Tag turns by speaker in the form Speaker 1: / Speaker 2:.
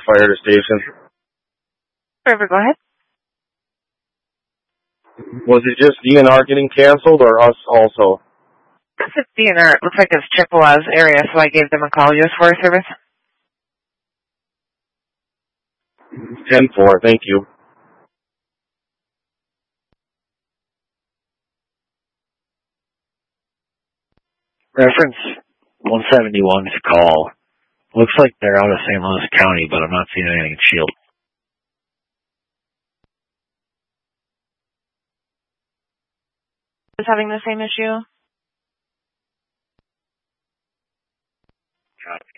Speaker 1: fire station.
Speaker 2: Driver, go ahead.
Speaker 1: Was it just DNR getting canceled or us also?
Speaker 2: This is DNR. It looks like it's Chippewa's area, so I gave them a call. U.S. Forest Service.
Speaker 1: 10-4, thank you.
Speaker 3: Reference 171 to call. Looks like they're out of St. Louis County, but I'm not seeing anything in Shield.
Speaker 2: Is having the same issue?
Speaker 3: Copy.